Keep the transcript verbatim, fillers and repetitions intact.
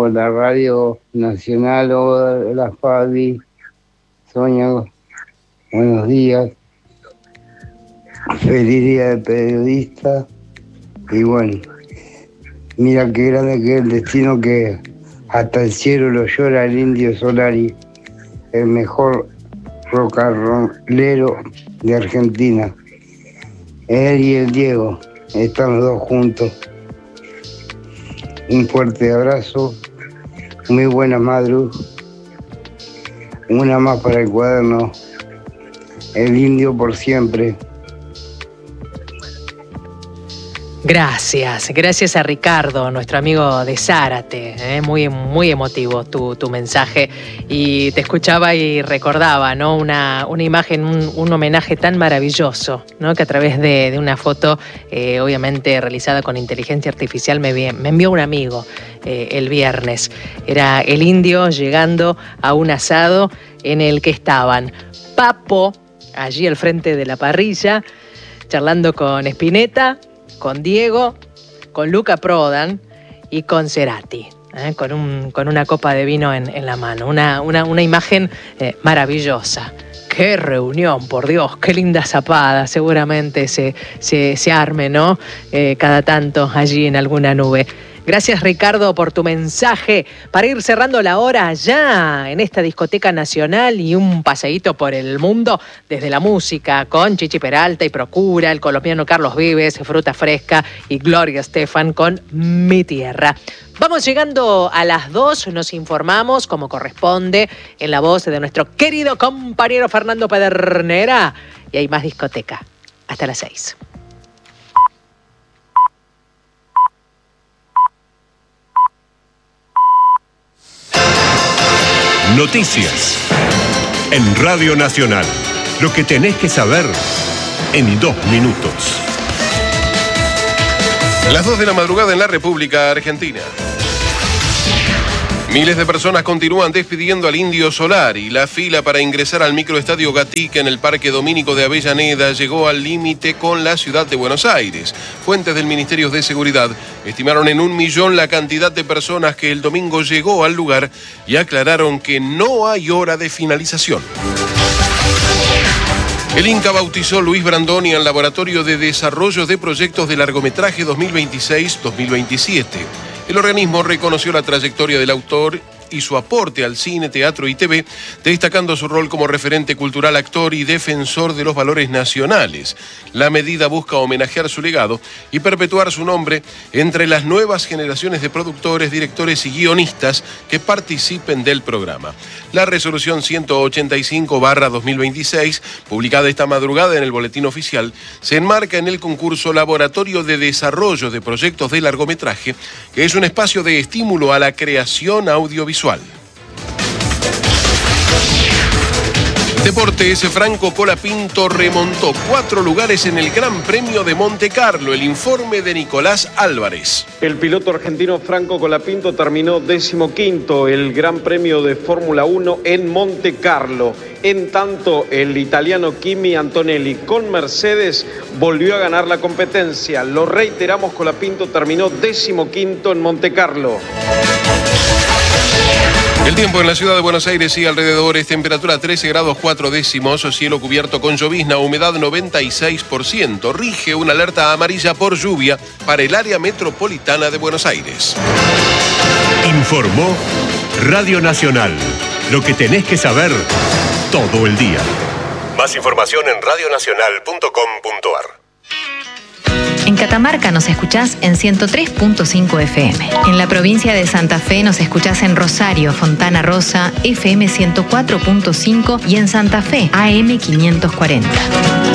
o la Radio Nacional o la Fabi. Sonia, buenos días. Feliz día de periodista. Y bueno, mira qué grande que es el destino, que hasta el cielo lo llora el Indio Solari, el mejor rock and rollero de Argentina. Él y el Diego están los dos juntos. Un fuerte abrazo, muy buena madru, una más para el cuaderno. El Indio por siempre. Gracias, gracias a Ricardo, nuestro amigo de Zárate, ¿eh? muy, muy emotivo tu, tu mensaje, y te escuchaba y recordaba, ¿no? una, una imagen, un, un homenaje tan maravilloso, ¿no? Que a través de, de una foto, eh, obviamente realizada con inteligencia artificial, me, me envió un amigo eh, el viernes. Era el Indio llegando a un asado en el que estaban Papo, allí al frente de la parrilla, charlando con Spinetta, con Diego, con Luca Prodan y con Cerati, ¿eh? con, un, con una copa de vino en, en la mano. Una, una, una imagen eh, maravillosa. ¡Qué reunión, por Dios! ¡Qué linda zapada! Seguramente se, se, se arme, ¿no? Eh, cada tanto allí en alguna nube. Gracias, Ricardo, por tu mensaje. Para ir cerrando la hora ya en esta discoteca nacional y un paseíto por el mundo desde la música con Chichi Peralta y Procura, el colombiano Carlos Vives, Fruta Fresca y Gloria Estefan con Mi Tierra. Vamos llegando a las dos, nos informamos como corresponde en la voz de nuestro querido compañero Fernando Pedernera y hay más discoteca. Hasta las seis. Noticias en Radio Nacional. Lo que tenés que saber en dos minutos. Las dos de la madrugada en la República Argentina. Miles de personas continúan despidiendo al Indio Solari. La fila para ingresar al microestadio Gatica en el Parque Domínico de Avellaneda llegó al límite con la ciudad de Buenos Aires. Fuentes del Ministerio de Seguridad estimaron en un millón la cantidad de personas que el domingo llegó al lugar y aclararon que no hay hora de finalización. El Inca bautizó Luis Brandoni al Laboratorio de Desarrollo de Proyectos de Largometraje dos mil veintiséis dos mil veintisiete. El organismo reconoció la trayectoria del autor y su aporte al cine, teatro y T V, destacando su rol como referente cultural, actor y defensor de los valores nacionales. La medida busca homenajear su legado y perpetuar su nombre entre las nuevas generaciones de productores, directores y guionistas que participen del programa. La resolución ciento ochenta y cinco barra dos mil veintiséis, publicada esta madrugada en el Boletín Oficial, se enmarca en el concurso Laboratorio de Desarrollo de Proyectos de Largometraje, que es un espacio de estímulo a la creación audiovisual. Deportes, Franco Colapinto remontó cuatro lugares en el Gran Premio de Monte Carlo. El informe de Nicolás Álvarez. El piloto argentino Franco Colapinto terminó decimoquinto el Gran Premio de Fórmula uno en Monte Carlo. En tanto, el italiano Kimi Antonelli con Mercedes volvió a ganar la competencia. Lo reiteramos, Colapinto terminó decimoquinto en Monte Carlo. El tiempo en la ciudad de Buenos Aires y alrededores, temperatura trece grados cuatro décimos, cielo cubierto con llovizna, humedad noventa y seis por ciento. Rige una alerta amarilla por lluvia para el área metropolitana de Buenos Aires. Informó Radio Nacional. Lo que tenés que saber todo el día. Más información en radio nacional punto com punto ar. En Catamarca nos escuchás en ciento tres punto cinco F M. En la provincia de Santa Fe nos escuchás en Rosario, Fontana Rosa, F M ciento cuatro punto cinco y en Santa Fe, A M quinientos cuarenta.